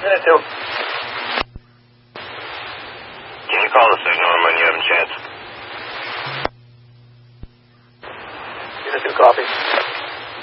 Unit 2. Can you call the signal when you have a chance? Unit 2, copy.